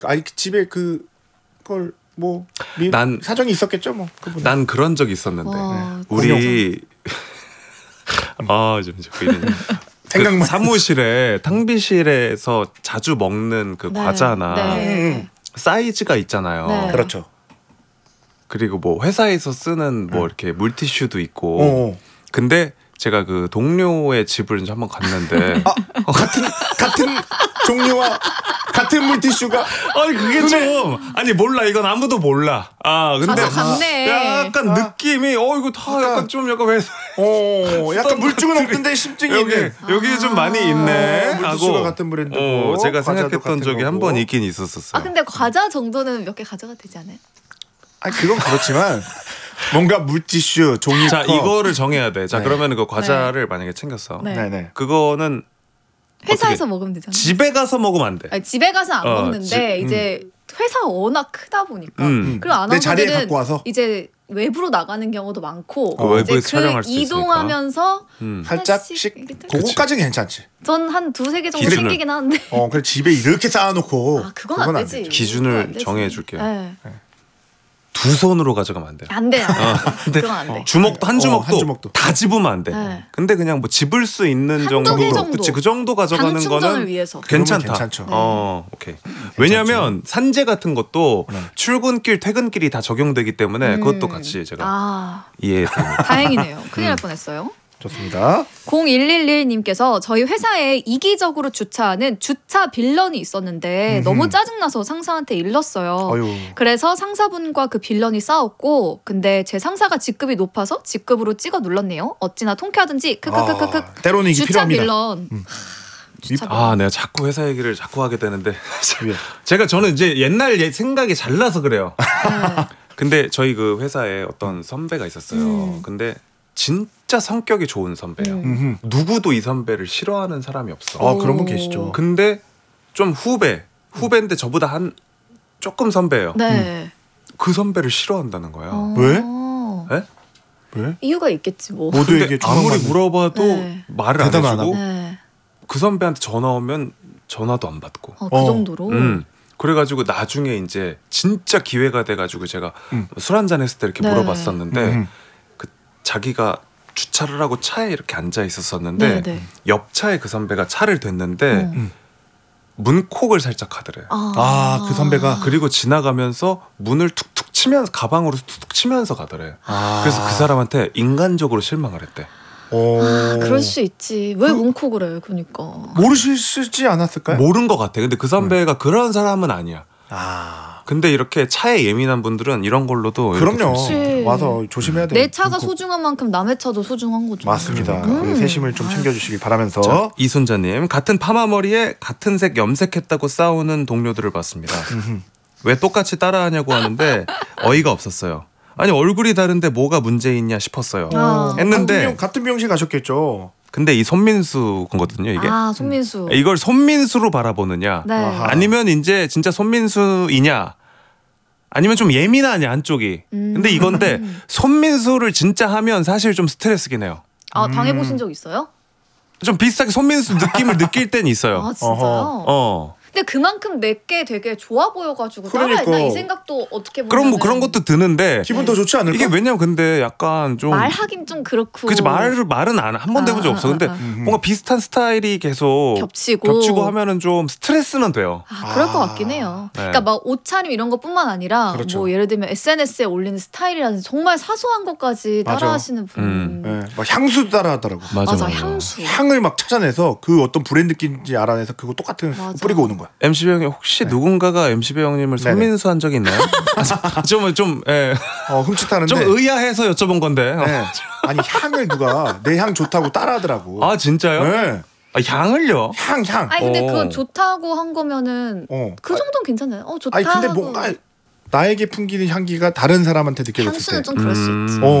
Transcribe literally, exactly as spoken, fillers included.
아니 집에 그걸 뭐 난 사정이 있었겠죠 뭐. 그분은. 난 그런 적 있었는데 와, 우리 아좀 생각만 그 사무실에 탕비실에서 자주 먹는 그 네. 과자나 네. 사이즈가 있잖아요. 네. 그렇죠. 그리고 뭐 회사에서 쓰는 뭐 음. 이렇게 물티슈도 있고. 어. 근데 제가 그 동료의 집을 이제 한번 갔는데 아, 같은 같은 종류와 같은 물티슈가 아니 그게 좀 아니 몰라 이건 아무도 몰라. 아 근데 가져갔네. 약간 아. 느낌이 어 이거 다 약간- 약간 좀 약간 왜 어, 약간 물증은 없는데 심증이 여기 있는. 여기 좀 많이 있네 물티슈가 하고 같은 브랜드고 어, 제가 과자도 생각했던 같은 적이 한 거고. 번 있긴 있었었어요. 아 근데 과자 정도는 몇 개 가져가 되지 않아요? 아 그건 그렇지만 뭔가 물티슈 종이컵. 자 이거를 정해야 돼. 자 네. 그러면 그 과자를 만약에 챙겼어. 네. 네네. 그거는 회사에서 어떻게- 먹으면 되잖아요. 집에 가서 먹으면 안 돼. 아니, 집에 가서 안 어, 먹는데 집- 이제 회사가 워낙 크다 보니까 음. 그리고 내 자리에 아나운서들은 갖고 와서 이제 외부로 나가는 경우도 많고 어, 이제 외부에서 촬영할 수 이동하면서 음. 살짝씩 이렇게 또- 그거까지는 괜찮지. 전한 두세 개 정도 기준을. 챙기긴 하는데 어 그래 집에 이렇게 쌓아놓고 아 그건 안 되지. 기준을 그건 안 되지. 정해줄게요. 네. 두 손으로 가져가면 안 돼요. 안 돼. 안 돼. 어, 근데 그건 안 돼. 주먹도 한 어, 주먹도, 한 주먹도. 다 집으면 안 돼. 네. 근데 그냥 뭐 집을 수 있는 한두 정도, 개 정도. 그치, 그 정도 가져가는 당 충전을 거는 위해서. 괜찮다. 그러면 괜찮죠. 어, 오케이. 왜냐하면 산재 같은 것도 네. 출근길, 퇴근길이 다 적용되기 때문에 음. 그것도 같이 제가 아 이해됩니다. 다행이네요. 큰일 음. 날 뻔했어요. 좋습니다. 공일일일님께서 저희 회사에 이기적으로 주차하는 주차 빌런이 있었는데 음흠. 너무 짜증나서 상사한테 일렀어요. 어유. 그래서 상사분과 그 빌런이 싸웠고 근데 제 상사가 직급이 높아서 직급으로 찍어 눌렀네요. 어찌나 통쾌하든지 크크크크크. 아, 때로는 이게 주차 필요합니다. 빌런. 음. 주차 빌런. 아, 내가 자꾸 회사 얘기를 자꾸 하게 되는데 예. 제가 저는 이제 옛날 예- 생각이 잘 나서 그래요. 네. 근데 저희 그 회사에 어떤 선배가 있었어요. 음. 근데 진짜 성격이 좋은 선배예요. 음. 음흠. 누구도 이 선배를 싫어하는 사람이 없어. 아 그런 분 오. 계시죠. 근데 좀 후배, 후배인데 저보다 한 조금 선배예요. 네. 그 선배를 싫어한다는 거예요. 어. 왜? 네? 왜? 이유가 있겠지 뭐. 모두에게 근데 아무리 조성받는- 물어봐도 네. 말을 안 대답 안 해주고 하고? 네. 그 선배한테 전화 오면 전화도 안 받고. 어, 그 어. 정도로. 음. 그래가지고 나중에 이제 진짜 기회가 돼가지고 제가 음. 술 한잔 했을 때 이렇게 네. 물어봤었는데 음. 그 자기가 주차를 하고 차에 이렇게 앉아 있었었는데 네, 네. 옆 차에 그 선배가 차를 댔는데 어. 음. 문콕을 살짝 하더래요. 아, 그 선배가? 그리고 지나가면서 문을 툭툭 치면서 가방으로 툭툭 치면서 가더래. 아. 그래서 그 사람한테 인간적으로 실망을 했대. 오. 아, 그럴 수 있지. 왜 문코 그래? 그러니까. 모르시지 않았을까요? 모른 것 같아. 근데 그 선배가 그런 사람은 아니야. 아 근데 이렇게 차에 예민한 분들은 이런 걸로도 이렇게 그럼요. 좀- 그치. 와서 조심해야 돼요. 내 차가 문콕. 소중한 만큼 남의 차도 소중한 거죠. 맞습니다. 음. 우리 세심을 좀 챙겨주시길 바라면서. 자, 이순자님 같은 파마 머리에 같은 색 염색했다고 싸우는 동료들을 봤습니다. 음흠. 왜 똑같이 따라하냐고 하는데 어이가 없었어요. 아니 얼굴이 다른데 뭐가 문제 있냐 싶었어요. 아. 했는데 같은, 명- 같은 병실 가셨겠죠. 근데 이 손민수 거거든요 이게. 아 손민수. 이걸 손민수로 바라보느냐 네. 아하. 아니면 이제 진짜 손민수이냐 아니면 좀 예민하냐 한쪽이. 음. 근데 이건데 손민수를 진짜 하면 사실 좀 스트레스긴 해요. 아 음. 당해보신 적 있어요? 좀 비슷하게 손민수 느낌을 느낄 땐 있어요. 아 진짜요? 어허. 어. 근데 그만큼 내게 되게 좋아 보여가지고 따라했나 그러니까. 이 생각도 어떻게 보면 그럼 뭐 그런 것도 드는데 기분 더 좋지 않을까? 이게 왜냐면 근데 약간 좀 말하긴 좀 그렇고. 그치 말을 말은 안 한 번도 아, 해본 적 없어. 아, 근데 아, 아. 뭔가 비슷한 스타일이 계속 겹치고 겹치고 하면은 좀 스트레스는 돼요. 아, 그럴 것 아. 같긴 해요. 네. 그러니까 막 옷차림 이런 것뿐만 아니라 그렇죠. 뭐 예를 들면 에스엔에스에 올리는 스타일이라든지 정말 사소한 것까지 맞아. 따라하시는 분. 음. 예, 막 향수 따라하더라고. 맞아, 맞아, 맞아. 향수. 향을 막 찾아내서 그 어떤 브랜드인지 알아내서 그거 똑같은 맞아. 뿌리고 오는 거야. 엠씨 배영님 혹시 네. 누군가가 엠씨 배영님을 네네. 손민수 한 적이 있나요? 좀 좀 예. 어, 흠칫하는데. 좀 의아해서 여쭤본 건데. 네. 아니 향을 누가 내 향 좋다고 따라하더라고. 아 진짜요? 네. 아, 향을요? 향 향. 아니 근데 어. 그건 좋다고 한 거면은 어. 그 정도는 괜찮아요. 어 좋다. 아니 근데 하고. 뭔가 나에게 풍기는 향기가 다른 사람한테 느껴졌을 때. 향수는 좀 그럴 수 음. 있지. 어,